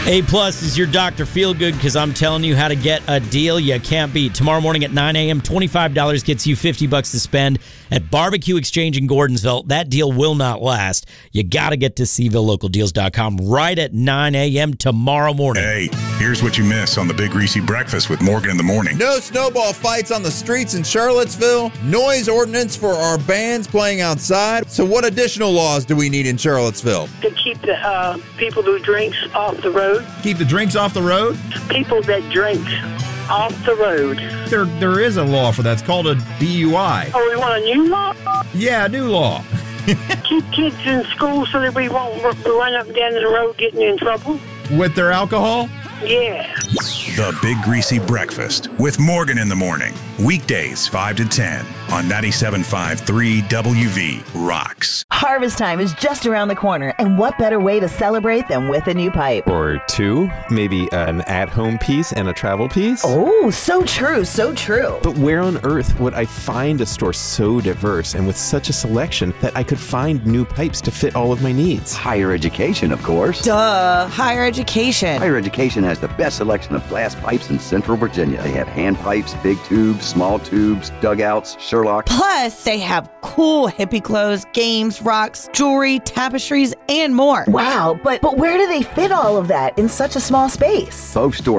A Plus is your Dr. Feelgood because I'm telling you how to get a deal you can't beat. Tomorrow morning at 9 a.m., $25 gets you $50 to spend at Barbecue Exchange in Gordonsville. That deal will not last. You got to get to SeavilleLocalDeals.com right at 9 a.m. tomorrow morning. Hey, here's what you miss on the Big Greasy Breakfast with Morgan in the Morning. No snowball fights on the streets in Charlottesville. Noise ordinance for our bands playing outside. So what additional laws do we need in Charlottesville? To keep the people who drinks off the road. Keep the drinks off the road? People that drink off the road. There is a law for that. It's called a DUI. Oh, we want a new law? Yeah, new law. Keep kids in school so that we won't run up and down the road getting in trouble. With their alcohol? Yeah. The Big Greasy Breakfast with Morgan in the Morning. Weekdays 5 to 10 on 97.5 3WV Rocks. Harvest time is just around the corner, and what better way to celebrate than with a new pipe? Or two, maybe an at-home piece and a travel piece. Oh, so true, so true. But where on earth would I find a store so diverse and with such a selection that I could find new pipes to fit all of my needs? Higher education, of course. Duh, higher education. Higher education has the best selection of glass pipes in Central Virginia. They have hand pipes, big tubes, small tubes, dugouts, Sherlock. Plus, they have cool hippie clothes, games, rocks, jewelry, tapestries, and more. Wow, but where do they fit all of that in such a small space? Both stores